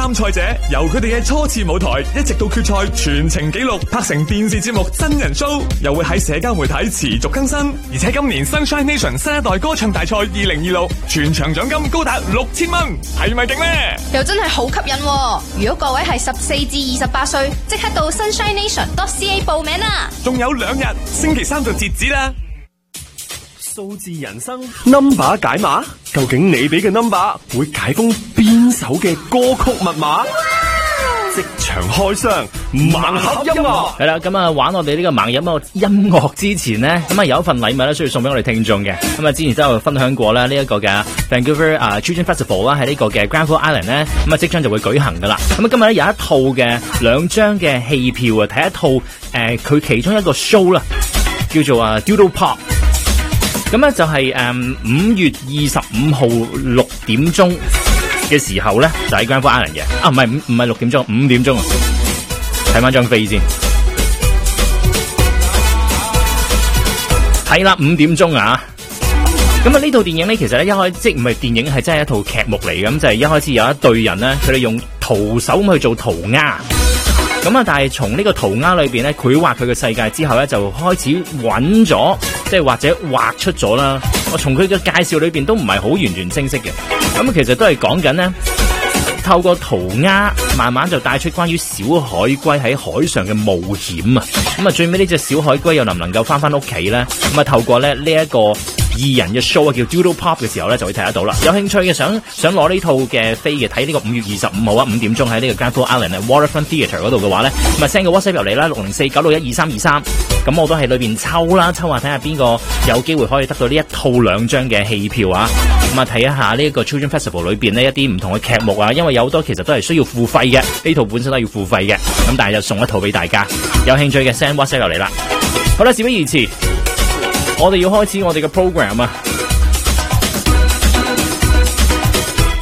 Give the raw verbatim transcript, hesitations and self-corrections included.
參賽者由佢哋嘅初次舞台一直到決賽全程紀錄，拍成電視節目真人 show， 又會喺社交媒體持續更新。而且今年 Sunshine Nation 新一代歌唱大賽二零二六全場獎金高達六千蚊，係咪勁呢？ 又真係好吸引喎！如果各位係十四至二十八歲，即刻到 sunshine nation dot c a 報名啦！ 仲有兩日，星期三就截止啦。 數字人生 number 解碼，究竟你俾嘅 number 會解封邊首嘅歌曲密碼？即場開箱盲盒音樂係啦，咁啊玩我哋呢個盲盒音樂之前呢，咁啊有一份禮物咧需要送俾我哋聽眾嘅。咁啊之前都有分享過啦，呢一個嘅 Vancouver 啊 Children Festival 啦，喺呢個嘅 Granville Island 咧，咁啊即將就會舉行噶啦。咁啊今日咧有一套嘅兩張嘅戲票啊，睇一套誒佢、呃、其中一個 show 啦，叫做啊 Doodle Pop。咁咧就係誒五月二十五號六點鐘嘅時候咧，就喺 Granville Island 嘅。啊唔係唔唔係六點鐘，五點鐘啊！睇翻張飛先，係啦，五點鐘啊！咁啊呢套電影咧，其實咧一開即唔係電影，係真係一套劇目嚟嘅。咁就係一開始有一隊人咧，佢哋用徒手咁去做塗鴉。咁啊，但係從呢個塗鴉裏邊咧，繪畫佢嘅世界之後咧，就開始揾咗，即係或者畫出咗啦。我從佢嘅介紹裏邊都唔係好完全清晰嘅。咁其實都係講緊咧，透過塗鴉慢慢就帶出關於小海龜喺海上嘅冒險啊。咁啊，最尾呢隻小海龜又能唔能夠翻翻屋企咧？咁啊，透過咧呢一個二人嘅 show 啊，叫 Doodle Pop 嘅時候咧，就會睇得到啦。有興趣嘅想想攞呢套嘅飛嘅，睇呢個五月二十五號啊，五點鐘喺呢個 Granville Island 嘅 Waterfront Theatre 嗰度嘅話咧，咁啊 send 個 WhatsApp 入嚟啦，六零四九六一二三二三。咁我都喺裏邊抽啦，抽下睇下邊個有機會可以得到呢一套兩張嘅戲票啊。咁啊睇一下呢一個 Children Festival 裏邊呢一啲唔同嘅劇目啊，因為有好多其實都係需要付費嘅，呢套本身都要付費嘅。咁但係就送一套俾大家，有興趣嘅 send WhatsApp 入嚟啦。好啦，事不宜遲，我哋要開始我哋嘅 program 啊！